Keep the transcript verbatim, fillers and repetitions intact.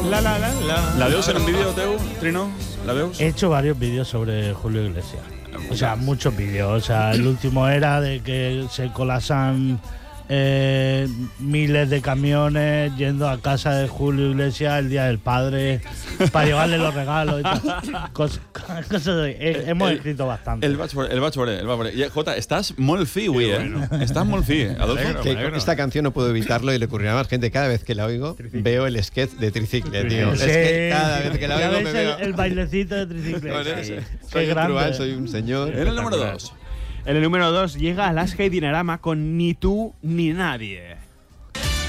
La, la, la, la. La veus en un vídeo teu, Trino? La veus? He hecho varios vídeos sobre Julio Iglesias. O sea, muchos vídeos. O sea, el último era de que se colasan eh, miles de camiones yendo a casa de Julio Iglesias el Día del Padre para llevarle los regalos y tal. Cos, cosas de, eh, hemos el, escrito bastante. El vaig veure, el vaig veure, el vaig veure. I, Jota, estàs molt fi avui, eh? Bueno. Estàs molt fi, Adolfo. Que con esta canción no puedo evitarlo y le ocurrirá a más gente. Cada vez que la oigo, veo el sketch de Tricicle, tío. Sí, es que cada vez que la ya oigo ves me veo. El, el bailecito de Tricicle. Vale, Sí. soy Qué un grande. truán, soy un señor. En el número dos. En el número dos llega Alaska y Dinarama con Ni tú ni nadie.